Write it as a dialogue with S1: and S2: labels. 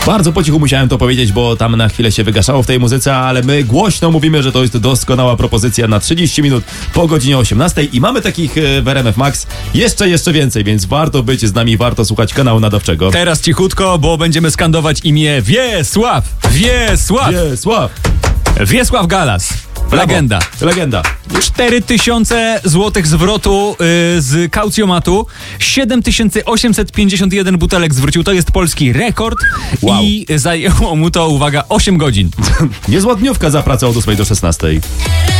S1: Bardzo po cichu musiałem to powiedzieć, bo tam na chwilę się wygaszało w tej muzyce, ale my głośno mówimy, że to jest doskonała propozycja na 30 minut po godzinie 18 i mamy takich w RMF Max jeszcze więcej, więc warto być z nami, warto słuchać kanału nadawczego.
S2: Teraz cichutko, bo będziemy skandować imię Wiesław! Wiesław!
S1: Wiesław!
S2: Wiesław Galas. Legenda.
S1: Legenda.
S2: 4000 złotych zwrotu z kaucjomatu. 7851 butelek zwrócił. To jest polski rekord.
S1: Wow.
S2: I zajęło mu to, uwaga, 8 godzin.
S1: Niezła dniówka za pracę od 8 do 16.